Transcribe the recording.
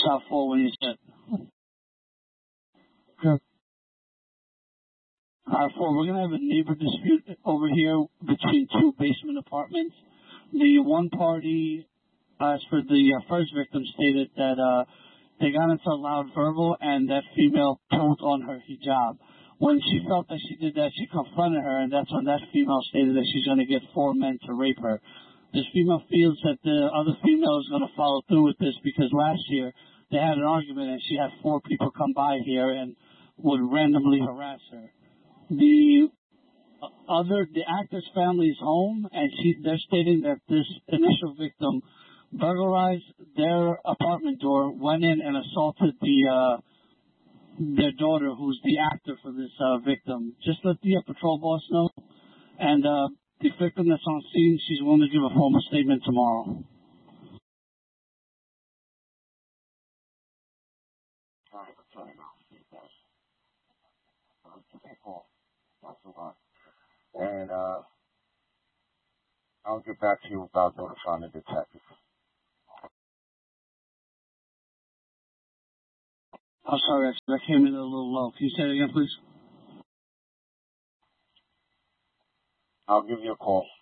South 4 when you said. Good. Alright, 4, we're going to have a neighbor dispute over here between two basement apartments. The one party, as for the first victim, stated that they got into a loud verbal and that female pulled on her hijab. When she felt that she did that, she confronted her, and that's when that female stated that she's going to get 4 men to rape her. This female feels that the other female is going to follow through with this because last year they had an argument and she had 4 people come by here and would randomly harass her. The actor's family's home, and they're stating that this initial victim burglarized their apartment door, went in and assaulted their daughter, who's the actor for this victim. Just let the patrol boss know. And the victim that's on scene, she's willing to give a formal statement tomorrow. And I'll get back to you about notifying the detective. I'm sorry, I came in a little low. Can you say it again, please? I'll give you a call.